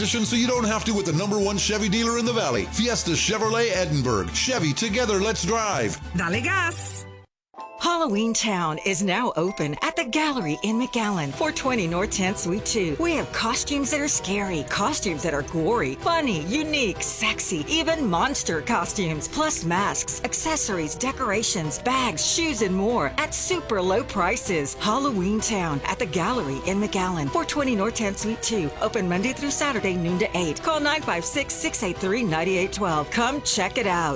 competition so you don't have to with the #1 Chevy dealer in the Valley, Fiesta Chevrolet Edinburgh. Chevy, together, let's drive. Dale gas! Halloween Town is now open at the Gallery in McAllen, 420 North 10th Suite 2. We have costumes that are scary, costumes that are gory, funny, unique, sexy, even monster costumes, plus masks, accessories, decorations, bags, shoes, and more at super low prices. Halloween Town at the Gallery in McAllen, 420 North 10th Suite 2. Open Monday through Saturday, noon to 8. Call 956-683-9812. Come check it out.